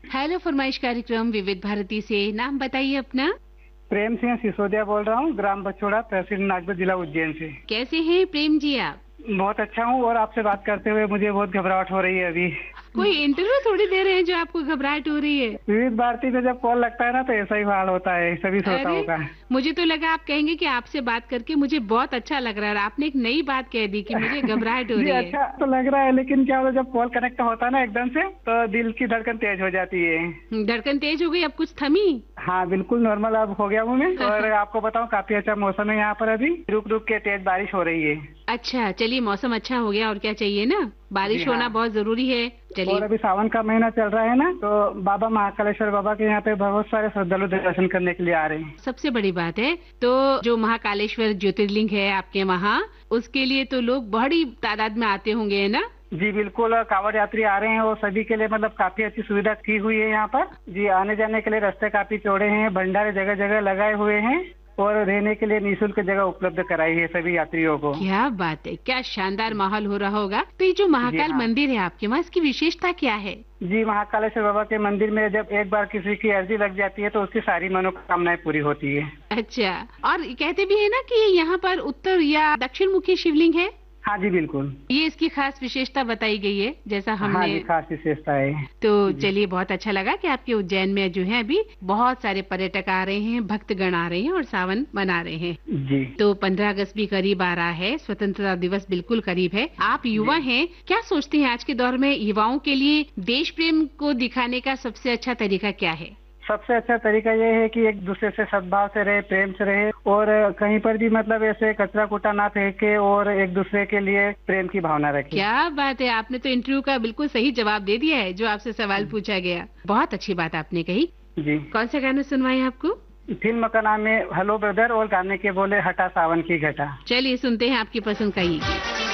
Hello फरमाइश कार्यक्रम विविध भारती से। नाम बताइए अपना। प्रेम सिंह सिसोदिया बोल रहा हूँ, ग्राम बछोड़ा, तहसील नागपुर, जिला उज्जैन से। कैसे हैं प्रेम जी आप? बहुत अच्छा हूँ और आपसे बात करते हुए मुझे बहुत घबराहट हो रही है अभी। कोई इंटरव्यू थोड़ी दे रहे हैं जो आपको घबराहट हो रही है। विविध भारती में जब कॉल लगता है ना तो ऐसा ही हाल होता है सभी श्रोताओं अरे का। मुझे तो लगा आप कहेंगे कि आपसे बात करके मुझे बहुत अच्छा लग रहा है और आपने एक नई बात कह दी कि मुझे घबराहट हो जी रही है। अच्छा तो लग रहा है, लेकिन क्या होता है जब कॉल कनेक्ट होता है ना एकदम से तो दिल की धड़कन तेज हो जाती है। धड़कन तेज हो गई, अब कुछ थमी? हाँ बिल्कुल नॉर्मल अब हो गया हूँ मैं। और आपको बताऊँ काफी अच्छा मौसम है यहाँ पर, अभी रुक रुक के तेज बारिश हो रही है। अच्छा चलिए, मौसम अच्छा हो गया और क्या चाहिए ना, जी बारिश हाँ। होना बहुत जरूरी है। और चलिए। अभी सावन का महीना चल रहा है ना, तो बाबा महाकालेश्वर बाबा के यहाँ पे बहुत सारे श्रद्धालु दर्शन करने के लिए आ रहे हैं। सबसे बड़ी बात है तो जो महाकालेश्वर ज्योतिर्लिंग है आपके वहाँ, उसके लिए तो लोग बड़ी तादाद में आते होंगे, है ना? जी बिल्कुल, और कांवड़ यात्री आ रहे हैं और सभी के लिए मतलब काफी अच्छी सुविधा की हुई है यहाँ पर। जी आने जाने के लिए रास्ते काफी चौड़े हैं, भंडारे जगह जगह लगाए हुए हैं और रहने के लिए निःशुल्क जगह उपलब्ध कराई है सभी यात्रियों को। क्या बात है, क्या शानदार माहौल हो रहा होगा। तो ये जो जी महाकाल हाँ। मंदिर है आपके वहाँ, इसकी विशेषता क्या है? जी महाकालेश्वर बाबा के मंदिर में जब एक बार किसी की अर्जी लग जाती है तो उसकी सारी मनोकामनाएं पूरी होती है। अच्छा, और कहते भी है ना कि यहाँ पर उत्तर या दक्षिण मुखी शिवलिंग है। हाँ जी बिल्कुल। ये इसकी खास विशेषता बताई गई है जैसा हाँ हमने। जी खास विशेषता है। तो चलिए, बहुत अच्छा लगा कि आपके उज्जैन में जो है अभी बहुत सारे पर्यटक आ रहे हैं, भक्तगण आ रहे हैं और सावन मना रहे हैं। जी तो 15 अगस्त भी करीब आ रहा है, स्वतंत्रता दिवस बिल्कुल करीब है। आप युवा हैं, क्या सोचते हैं आज के दौर में युवाओं के लिए देश प्रेम को दिखाने का सबसे अच्छा तरीका क्या है? सबसे अच्छा तरीका ये है कि एक दूसरे से सद्भाव से रहे, प्रेम से रहे और कहीं पर भी मतलब ऐसे कचरा कूटा ना फेंके और एक दूसरे के लिए प्रेम की भावना रखे। क्या बात है, आपने तो इंटरव्यू का बिल्कुल सही जवाब दे दिया है जो आपसे सवाल पूछा गया। बहुत अच्छी बात आपने कही। जी कौन सा गाना सुनवाएं आपको? फिल्म का नाम है हेलो ब्रदर और गाने के बोले हटा सावन की घटा। चलिए सुनते हैं आपकी पसंद का ये गीत।